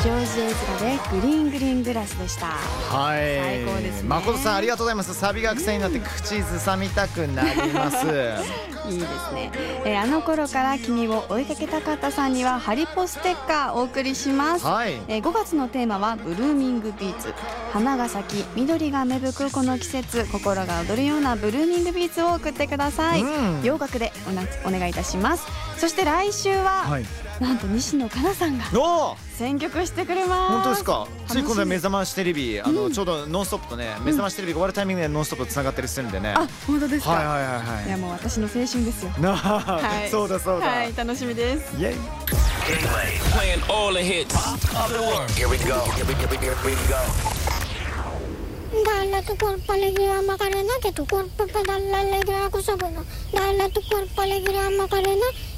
ジョージ・エズラでグリーングリーングラスでした。 はい、 最高ですね。 誠さんありがとうございます。サビが癖になって口ずさみたくなりますいいですね。あの頃から君を追いかけたかったさんにはハリポステッカーお送りします。 はい、 5月のテーマはブルーミングビーツ。花が咲き緑が芽吹くこの季節、心が踊るようなブルーミングビーツを送ってください。洋楽でお願いいたします。そして来週は、はい、なんと西野カナさんが選曲してくれます。 本当ですか。ついこの目覚ましテレビ、ちょうどノンストップとね、目覚ましテレビが終わるタイミングでノンストップとつながったりするんでね。 あ、本当ですか。 はいはいはいはい。 いやもう私の青春ですよ。 はい、そうだそうだ。 はい、楽しみです。 イエイ。 Playing all the hits of the world. Here we go. Here we go. Dala tu cuerpo alegría Macarena, que tu cuerpo pedala alegría cosa buena. Dala tu cuerpo alegría Macarena.